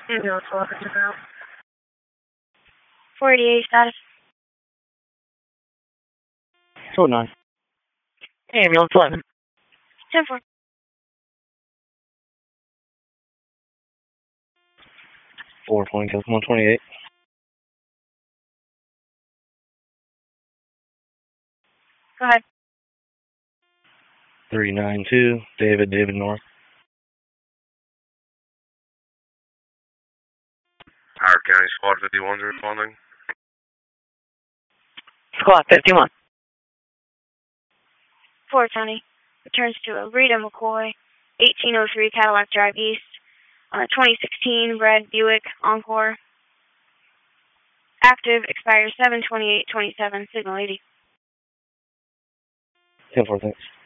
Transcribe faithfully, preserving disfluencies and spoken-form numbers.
Ambulance eleven now. four eighty-eight status. Code nine. Ambulance eleven. ten four. four twenty, one twenty-eight. Go ahead. three nine two, David, David North. Howard County Squad fifty-one's responding. Squad fifty-one. Ford County. Returns to Rita McCoy, eighteen oh three Cadillac Drive East, uh, twenty sixteen red Buick Encore. Active, expires seven twenty-eight twenty-seven, signal eighty. ten four, thanks.